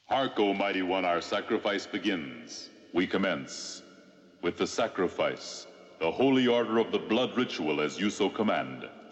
Hark, O Mighty One, our sacrifice begins. We commence with the sacrifice, the holy order of the blood ritual as you so command.